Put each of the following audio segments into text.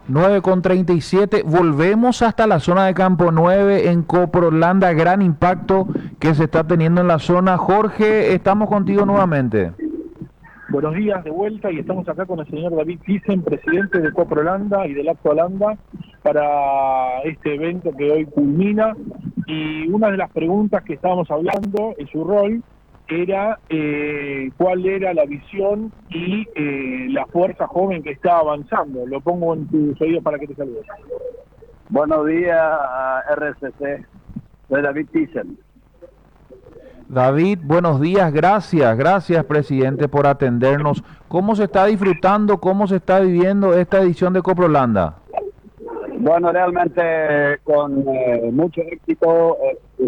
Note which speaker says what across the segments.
Speaker 1: 9:37, volvemos hasta la zona de Campo 9 en Coprolanda, gran impacto que se está teniendo en la zona. Jorge, estamos contigo nuevamente.
Speaker 2: Buenos días de vuelta y estamos acá con el señor David Thyssen, presidente de Coprolanda y del Actualanda, para este evento que hoy culmina. Y una de las preguntas que estábamos hablando en su rol era cuál era la visión y la fuerza joven que está avanzando. Lo pongo en tus oídos para que te saludes.
Speaker 3: Buenos días a RCC, soy David Thyssen.
Speaker 1: David, buenos días, gracias presidente por atendernos. ¿Cómo se está disfrutando, cómo se está viviendo esta edición de Coprolanda?
Speaker 3: Bueno, realmente con mucho éxito,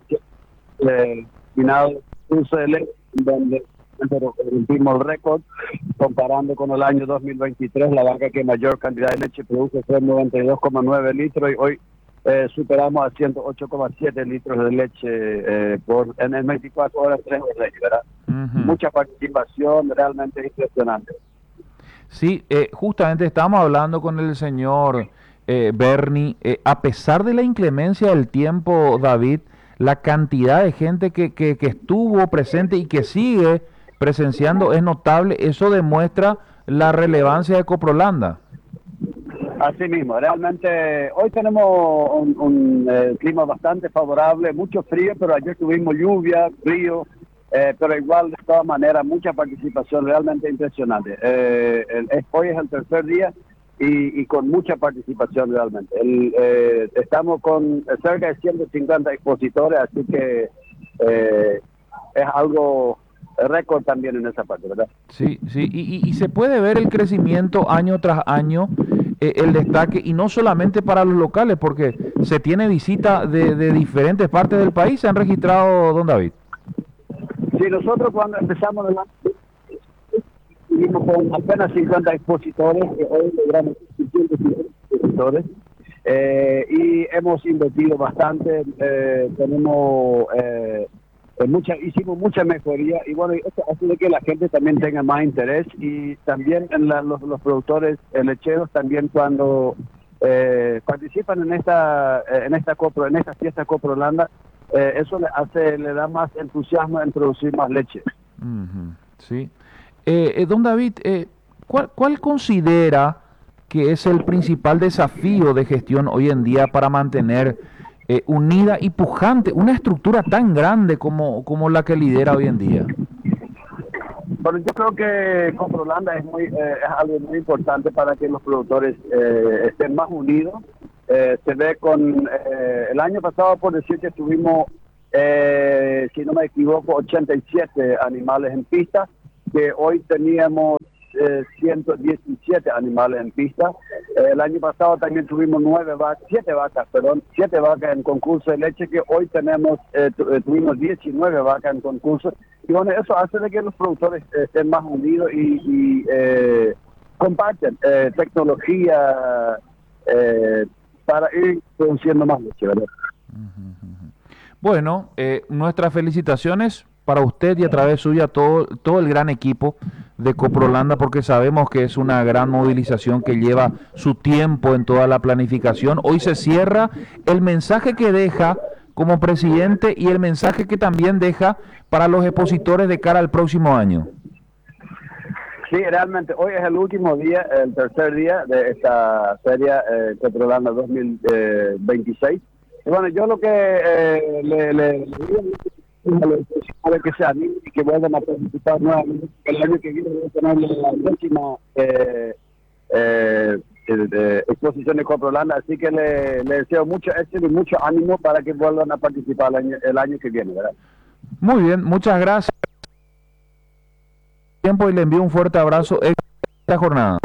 Speaker 3: final UCL, donde rompimos el récord, comparando con el año 2023, la vaca que mayor cantidad de leche produce fue 92,9 litros y hoy superamos a 108,7 litros de leche en 24 horas, 3 de leche, ¿verdad? Mucha participación, realmente impresionante.
Speaker 1: Sí, justamente estamos hablando con el señor Bernie, a pesar de la inclemencia del tiempo, David, la cantidad de gente que estuvo presente y que sigue presenciando es notable. Eso demuestra la relevancia de Coprolanda.
Speaker 3: Así mismo, realmente hoy tenemos un clima bastante favorable, mucho frío, pero ayer tuvimos lluvia, frío, pero igual de todas maneras mucha participación, realmente impresionante. Hoy es el tercer día y con mucha participación realmente. Estamos con cerca de 150 expositores, así que es algo récord también en esa parte, ¿verdad?
Speaker 1: Sí, sí, y se puede ver el crecimiento año tras año, el destaque, y no solamente para los locales, porque se tiene visita de diferentes partes del país. ¿Se han registrado, don David?
Speaker 3: Sí, nosotros cuando empezamos el año tuvimos con apenas 50 expositores, hoy logramos 650 expositores, y hemos invertido bastante, hicimos mucha mejoría, y bueno, esto hace de que la gente también tenga más interés, y también los productores lecheros también cuando participan en esta fiesta Coprolanda, eso le da más entusiasmo en producir más leche.
Speaker 1: Sí. Don David, ¿cuál considera que es el principal desafío de gestión hoy en día para mantener unida y pujante una estructura tan grande como la que lidera hoy en día?
Speaker 3: Bueno, yo creo que Coprolanda es algo muy importante para que los productores estén más unidos. Se ve con el año pasado, por decir que tuvimos, si no me equivoco, 87 animales en pista, que hoy teníamos 117 animales en pista. El año pasado también tuvimos 7 vacas en concurso de leche, que hoy tuvimos 19 vacas en concurso. Y bueno, eso hace de que los productores estén más unidos y comparten tecnología para ir produciendo más leche, ¿verdad?
Speaker 1: Bueno, nuestras felicitaciones para usted y a través suya todo el gran equipo de Coprolanda, porque sabemos que es una gran movilización que lleva su tiempo en toda la planificación. Hoy se cierra el mensaje que deja como presidente y el mensaje que también deja para los expositores de cara al próximo año.
Speaker 3: Sí, realmente hoy es el último día, el tercer día de esta feria Coprolanda 2026. Y bueno, yo lo que le digo a los que se animen y que vuelvan a participar nuevamente. El año que viene voy a tener la próxima exposición de Coprolanda, así que le deseo mucho éxito y mucho ánimo para que vuelvan a participar el año que viene, ¿verdad?
Speaker 1: Muy bien, muchas gracias. Tiempo y le envío un fuerte abrazo esta jornada.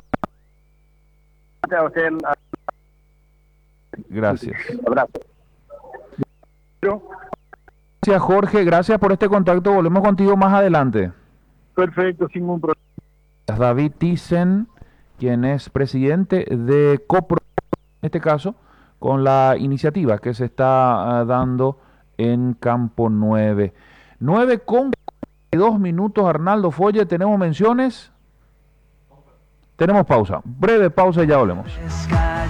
Speaker 1: Gracias.
Speaker 3: Abrazo.
Speaker 1: Gracias, Jorge, gracias por este contacto. Volvemos contigo más adelante.
Speaker 2: Perfecto, sin ningún problema.
Speaker 1: David Thyssen, quien es presidente de Copro, en este caso, con la iniciativa que se está dando en Campo 9. 9:42, Arnaldo Folle, ¿tenemos menciones? Tenemos pausa, breve pausa y ya volvemos.